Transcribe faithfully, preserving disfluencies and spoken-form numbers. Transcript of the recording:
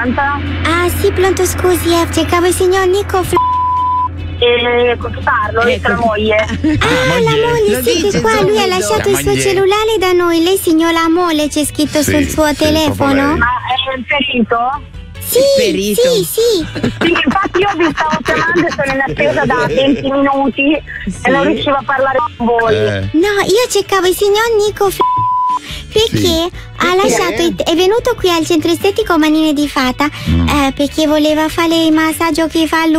quaranta. Ah sì, pronto, scusi, eh, cercavo il signor Nico Fl- E con chi parlo? Ecco. La moglie. Ah, la moglie, Lo sì, che dice qua lui ha subito. lasciato La il suo moglie. cellulare da noi. Lei signora Mole c'è scritto Sì, sul suo sì, telefono? proprio lei. Ma è il ferito? Sì, Perito. sì, sì. Sì, infatti io vi stavo chiamando e sono in attesa da venti minuti e non riuscivo a parlare con voi. Eh, No, io cercavo il signor Nico Fl- perché Sì. ha lasciato i- è venuto qui al centro estetico Manine di Fata Mm. eh, perché voleva fare il massaggio che fa lui